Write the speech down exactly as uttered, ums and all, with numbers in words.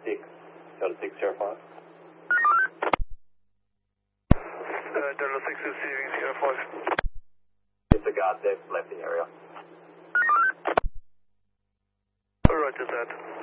six. Delta six, Sierra five. Uh, Delta six is receiving Sierra five. Disregard, they've left the area. Roger that.